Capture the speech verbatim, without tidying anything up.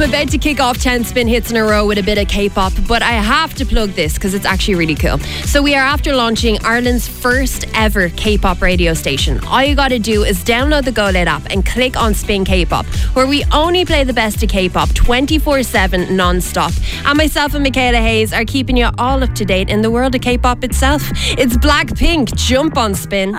I'm about to kick off ten spin hits in a row with a bit of K-pop, but I have to plug this because it's actually really cool. So we are after launching Ireland's first ever K-pop radio station. All you got to do is download the GoLed app and click on Spin K-pop, where we only play the best of K-pop twenty-four seven non-stop. And myself and Michaela Hayes are keeping you all up to date in the world of K-pop itself. It's Blackpink. Jump on Spin.